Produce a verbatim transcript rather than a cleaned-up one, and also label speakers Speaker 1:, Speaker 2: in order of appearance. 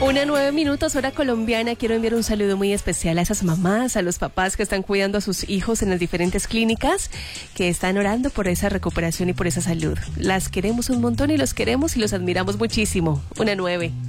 Speaker 1: Una nueve minutos, hora colombiana. Quiero enviar un saludo muy especial a esas mamás, a los papás que están cuidando a sus hijos en las diferentes clínicas, que están orando por esa recuperación y por esa salud. Las queremos un montón y los queremos y los admiramos muchísimo. Una nueve.